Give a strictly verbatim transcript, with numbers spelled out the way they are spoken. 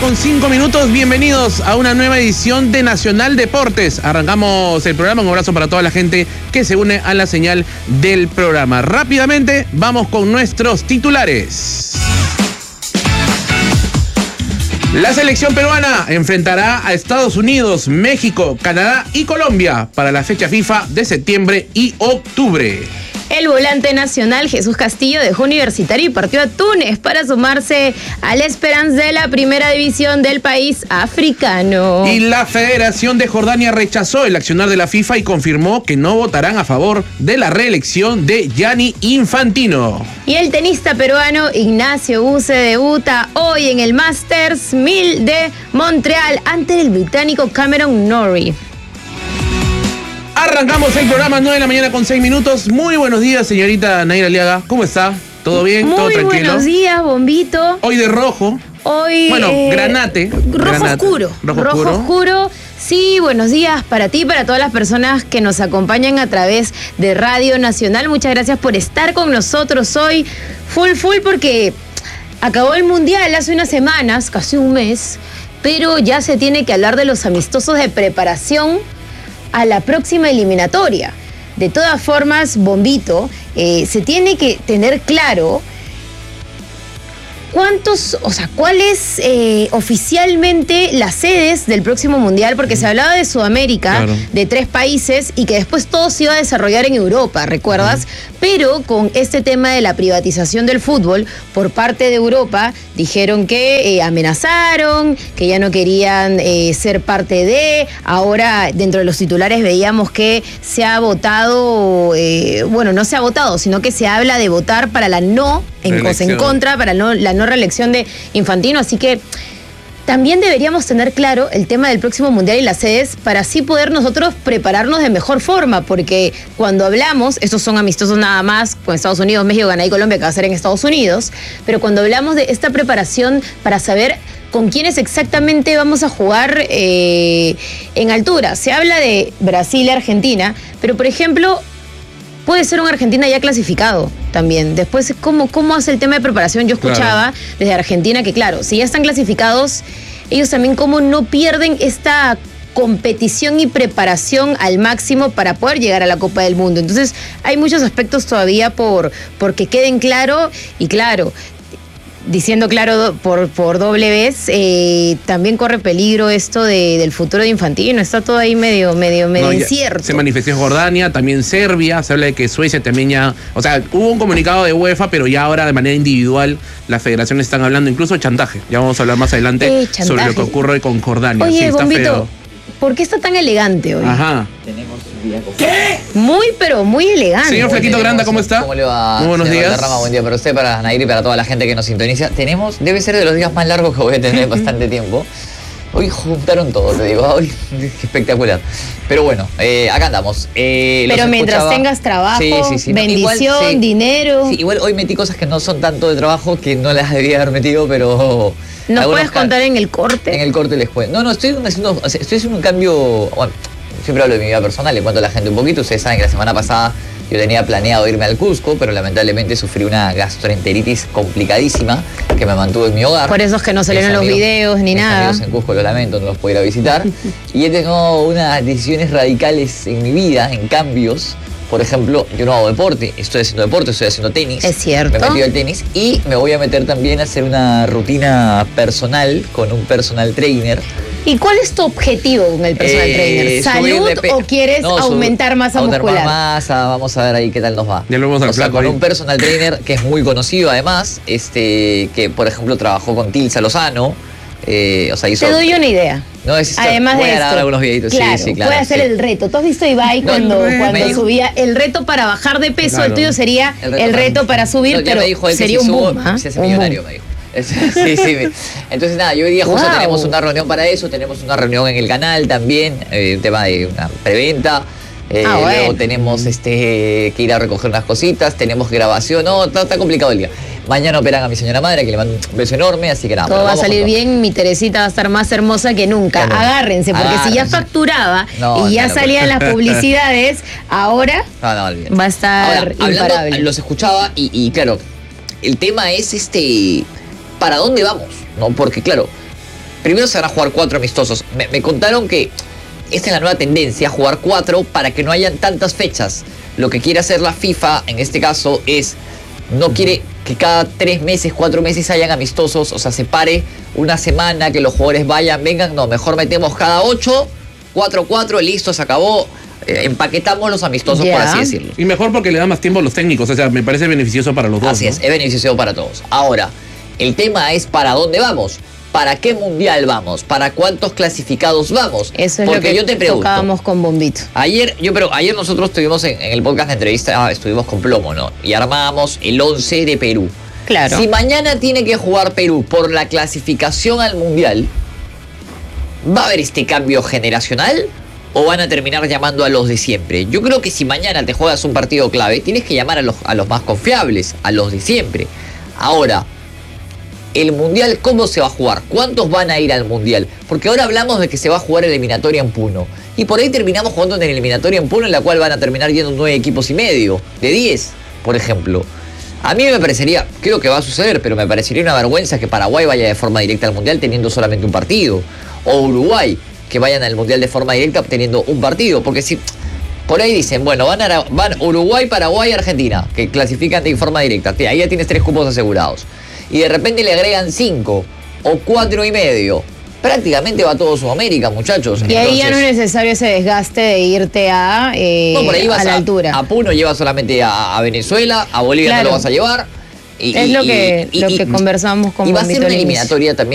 con cinco minutos, bienvenidos a una nueva edición de Nacional Deportes. Arrancamos el programa, un abrazo para toda la gente que se une a la señal del programa. Rápidamente, vamos con nuestros titulares. La selección peruana enfrentará a Estados Unidos, México, Canadá y Colombia para la fecha FIFA de septiembre y octubre. El volante nacional Jesús Castillo dejó Universitario y partió a Túnez para sumarse al Esperance de la primera división del país africano. Y la Federación de Jordania rechazó el accionar de la FIFA y confirmó que no votarán a favor de la reelección de Gianni Infantino. Y el tenista peruano Ignacio Buse debuta hoy en el Masters mil de Montreal ante el británico Cameron Norrie. Arrancamos el programa nueve de la mañana con seis minutos. Muy buenos días, señorita Naira Aliaga. ¿Cómo está? ¿Todo bien? Muy ¿Todo tranquilo? Muy buenos días, Bombito. Hoy de rojo. Hoy... Bueno, eh, granate. Rojo granate. oscuro. Rojo, rojo oscuro. oscuro. Sí, buenos días para ti y para todas las personas que nos acompañan a través de Radio Nacional. Muchas gracias por estar con nosotros hoy. Full, full, porque acabó el Mundial hace unas semanas, casi un mes, pero ya se tiene que hablar de los amistosos de preparación a la próxima eliminatoria. De todas formas, Bombito, eh, se tiene que tener claro cuántos, o sea, cuáles eh, oficialmente las sedes del próximo Mundial, porque se hablaba de Sudamérica, claro, de tres países, y que después todo se iba a desarrollar en Europa, ¿recuerdas? Uh-huh. Pero con este tema de la privatización del fútbol por parte de Europa, dijeron que eh, amenazaron, que ya no querían eh, ser parte de. Ahora, dentro de los titulares veíamos que se ha votado, eh, bueno, no se ha votado, sino que se habla de votar para la no, en, o sea, en contra, para no, la no reelección de Infantino, así que también deberíamos tener claro el tema del próximo Mundial y las sedes para así poder nosotros prepararnos de mejor forma, porque cuando hablamos, estos son amistosos nada más con Estados Unidos, México, Canadá y Colombia, que va a ser en Estados Unidos, pero cuando hablamos de esta preparación para saber con quiénes exactamente vamos a jugar eh, en altura, se habla de Brasil y Argentina, pero por ejemplo puede ser un Argentina ya clasificado también. Después, ¿cómo, cómo hace el tema de preparación? Yo escuchaba claro. desde Argentina que, claro, si ya están clasificados, ellos también cómo no pierden esta competición y preparación al máximo para poder llegar a la Copa del Mundo. Entonces, hay muchos aspectos todavía por, por que queden claro y claro, diciendo claro por, por doble vez, eh, también corre peligro esto de, del futuro de Infantino. Está todo ahí medio, medio, medio no, incierto. Se manifestó Jordania, también Serbia, se habla de que Suecia también ya, o sea, hubo un comunicado de UEFA, pero ya ahora de manera individual las federaciones están hablando incluso de chantaje. Ya vamos a hablar más adelante eh, sobre lo que ocurre con Jordania. Oye, sí, está Bombito, feo. ¿Por qué está tan elegante hoy? Ajá. Tenemos ¿Qué? Muy, pero muy elegante. Señor Flaquito Granda, ¿cómo está? ¿Cómo le va? Muy buenos días. Rama, buen día para usted, para Nair y para toda la gente que nos sintoniza. Tenemos, debe ser de los días más largos que voy a tener bastante tiempo. Hoy juntaron todo, te digo, hoy espectacular. Pero bueno, eh, acá andamos. Eh, Pero mientras escuchaba... tengas trabajo, sí, sí, sí, bendición, igual, sí, dinero. Sí, igual hoy metí cosas que no son tanto de trabajo, que no las debería haber metido, pero... ¿Nos puedes contar en el corte? En el corte les cuento. No, no, estoy haciendo, estoy haciendo un cambio... Bueno, siempre hablo de mi vida personal, le cuento a la gente un poquito. Ustedes saben que la semana pasada yo tenía planeado irme al Cusco, pero lamentablemente sufrí una gastroenteritis complicadísima que me mantuvo en mi hogar. Por eso es que no salieron los videos ni nada. Amigos en Cusco, lo lamento, no los puedo ir a visitar. Y he tenido unas decisiones radicales en mi vida, en cambios. Por ejemplo, yo no hago deporte, estoy haciendo deporte, estoy haciendo tenis. Es cierto. Me metí al tenis y me voy a meter también a hacer una rutina personal con un personal trainer. ¿Y cuál es tu objetivo con el personal eh, trainer? ¿Salud o quieres no, aumentar masa aumentar muscular? masa, vamos a ver ahí qué tal nos va. Ya lo vamos a o sea, con un personal trainer que es muy conocido además, este, que por ejemplo trabajó con Tilsa Lozano. Eh, o sea, hizo... Te doy una idea. No, es Además voy de a esto, grabar algunos videitos. Claro, sí, sí, claro, puede hacer sí. el reto. ¿Tú has visto a Ibai no, cuando, no, cuando dijo, subía el reto para bajar de peso? Claro. El tuyo sería el reto, el reto para, para subir, no, pero me dijo, sería si un subo, boom. ¿eh? Se hace millonario, me dijo. Sí, sí. Entonces, nada, yo hoy día justo wow. tenemos una reunión para eso, tenemos una reunión en el canal también, eh, un tema de una preventa. Eh, ah, bueno. Luego tenemos este que ir a recoger unas cositas, tenemos grabación, no, está, está complicado el día. Mañana operan a mi señora madre, que le mando un beso enorme, así que nada. Todo va a salir bien, mi Teresita va a estar más hermosa que nunca. Claro. Agárrense, porque Agárrense. si ya facturaba no, y ya claro, salían pero... las publicidades, ahora no, no, va a estar ahora, imparable. Hablando, los escuchaba y, y claro, el tema es este, ¿para dónde vamos? ¿No? Porque claro, primero se van a jugar cuatro amistosos. Me, me contaron que esta es la nueva tendencia, jugar cuatro para que no hayan tantas fechas. Lo que quiere hacer la FIFA, en este caso, es no quiere que cada tres meses, cuatro meses hayan amistosos, o sea, se pare una semana, que los jugadores vayan, vengan, no, mejor metemos cada ocho, cuatro, cuatro, listo, se acabó. Eh, empaquetamos los amistosos, yeah. por así decirlo. Y mejor porque le da más tiempo a los técnicos, o sea, me parece beneficioso para los dos. Así ¿no? es, es beneficioso para todos. Ahora, el tema es para dónde vamos. ¿Para qué mundial vamos? ¿Para cuántos clasificados vamos? Eso es Porque lo que yo te pregunto, tocábamos con Bombito. Ayer, yo pero ayer nosotros estuvimos en, en el podcast de entrevista, ah, estuvimos con Plomo, ¿no? Y armábamos el once de Perú. Claro. Si mañana tiene que jugar Perú por la clasificación al mundial, ¿va a haber este cambio generacional? ¿O van a terminar llamando a los de siempre? Yo creo que si mañana te juegas un partido clave, tienes que llamar a los, a los más confiables, a los de siempre. Ahora, el mundial, ¿cómo se va a jugar? ¿Cuántos van a ir al mundial? Porque ahora hablamos de que se va a jugar eliminatoria en Puno. Y por ahí terminamos jugando en eliminatoria en Puno, en la cual van a terminar yendo nueve equipos y medio, de diez, por ejemplo. A mí me parecería, creo que va a suceder, pero me parecería una vergüenza que Paraguay vaya de forma directa al mundial teniendo solamente un partido. O Uruguay, que vayan al mundial de forma directa obteniendo un partido. Porque si por ahí dicen, bueno, van, a, van Uruguay, Paraguay, Argentina, que clasifican de forma directa. Ahí ya tienes tres cupos asegurados. Y de repente le agregan cinco o cuatro y medio. Prácticamente va todo Sudamérica, muchachos. Y Entonces, ahí ya no es necesario ese desgaste de irte a, eh, no, por ahí vas a la a, altura. A Puno llevas solamente a, a Venezuela, a Bolivia claro. no lo vas a llevar. Y, es y, lo que, y, lo y, que conversamos con Y va a ser una eliminatoria también